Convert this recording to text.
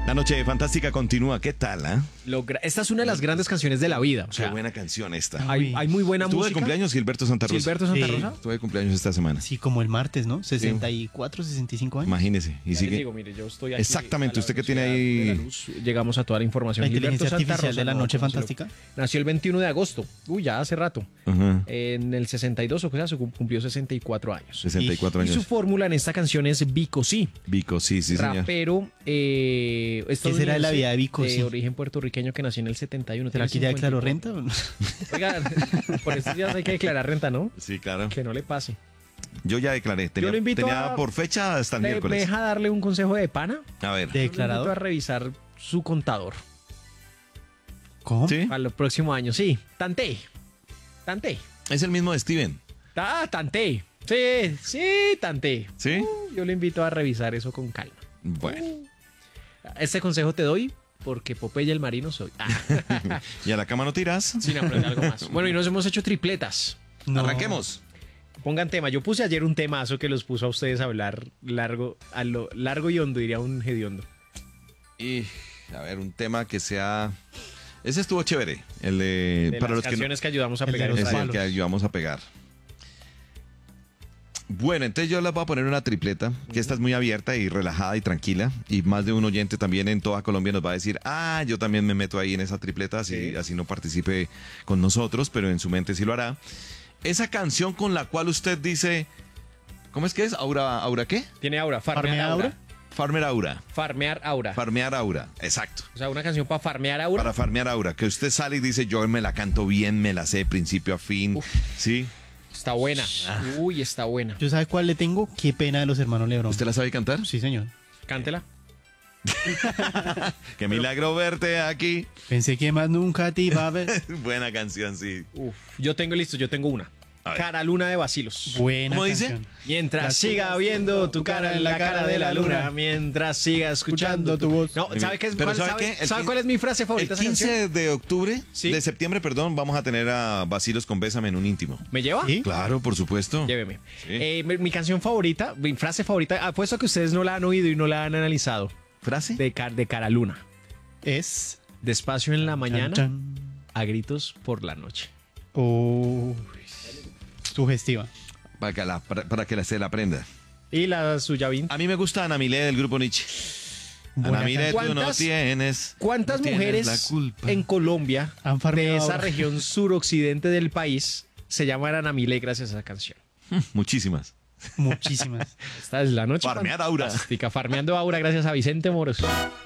La noche fantástica continúa. ¿Qué tal, Esta es una de las grandes canciones de la vida. O sea, qué buena canción esta. hay muy buena Estuvo de música. cumpleaños Gilberto Santa Rosa. Gilberto Santa Sí. Rosa. Estuvo de cumpleaños esta semana. Sí, como el martes, ¿no? 64, 65 años. Imagínese. Y Ya les sigue. digo, mire, yo estoy aquí Exactamente, a la usted que tiene velocidad ahí- de la luz. Llegamos a toda la información. La Gilberto inteligencia Santa artificial Rosa, de la no, noche ¿cómo se lo- fantástica. Nació el 21 de agosto. Uy, ya hace rato. Ajá. En el 62, o sea, cumplió 64 años. 64 Y su años. fórmula en esta canción es Vico Sí. Vico, sí, señor. Rapero ¿Qué será de la vida de Vico de Sí? origen puertorriqueño que nació en el 71. ¿Será tiene que ya declaró 54. renta? Oiga, por estos días hay que declarar renta, ¿no? Sí, claro. Que no le pase. Yo ya declaré. Tenía, lo invito tenía a- por fecha hasta el ¿Me miércoles. deja darle un consejo de pana? A ver. ¿De Yo lo invito a declarador? revisar su contador ¿Cómo? ¿Sí? para el próximo año. Sí, tanté. Es el mismo de Steven. Tanté. Sí, sí, tanté. ¿Sí? Yo le invito a revisar eso con calma. Bueno. Este consejo te doy porque Popeye el marino soy. ¿Y a la cama no tiras? Sin aprender algo más. Bueno, y nos hemos hecho tripletas. No. Arranquemos. Pongan tema. Yo puse ayer un temazo que los puso a ustedes a hablar largo, a lo largo y hondo, diría un hediondo. Y, a ver, un tema que sea... Ese estuvo chévere. El de... De para las los que no... canciones que ayudamos a El de pegar. los Es esta- el que ayudamos a pegar. Bueno, entonces yo les voy a poner una tripleta, que esta es muy abierta y relajada y tranquila. Y más de un oyente también en toda Colombia nos va a decir, yo también me meto ahí en esa tripleta, así, Sí. así no participe con nosotros, pero en su mente sí lo hará. Esa canción con la cual usted dice, ¿cómo es que es? ¿Aura qué? Tiene aura. Farmear ¿Farmea aura. aura? Farmer Aura. Farmear aura. Farmear Aura, exacto. O sea, una canción para farmear aura. Para farmear Aura, que usted sale y dice, yo me la canto bien, me la sé de principio a fin. ¿Sí? Está buena. Uy, está buena. ¿Yo sabe cuál le tengo? Qué pena de los hermanos Lebrón. ¿Usted la sabe cantar? Sí, señor. Cántela. Qué milagro verte aquí. Pensé que más nunca te iba a ver. Buena canción, sí. Uf. Yo tengo una. A ver. Cara Luna de Bacilos. Buena ¿Cómo dice? canción. Mientras La siga tuya, viendo tu cara en la cara de la luna, mientras siga escuchando tu voz. No, Muy ¿sabe bien. qué es? Pero ¿Cuál, ¿sabe sabe, qué? El sabe quin- cuál es mi frase favorita El de esa canción? 15 de octubre, Sí. de septiembre, perdón, vamos a tener a Bacilos con Bésame en un íntimo. ¿Me lleva? ¿Sí? Claro, por supuesto. Lléveme. Sí. Mi canción favorita, mi frase favorita, apuesto que ustedes no la han oído y no la han analizado. ¿Frase? De cara Luna. Es... Despacio en la mañana, Chan, a gritos por la noche. chan. Uy, sugestiva. Para que se la aprenda. Y la suya, Vin. A mí me gusta Ana Milé del grupo Nietzsche. Buena Ana Milé, canción. tú no ¿Cuántas- tienes. ¿Cuántas no tienes mujeres la culpa. en Colombia, Han farmeado de esa ahora. región suroccidente del país, se llaman Ana Milé gracias a esa canción? Muchísimas. Muchísimas. Esta es la noche Farmear aura. fantástica, farmeando aura gracias a Vicente Moros.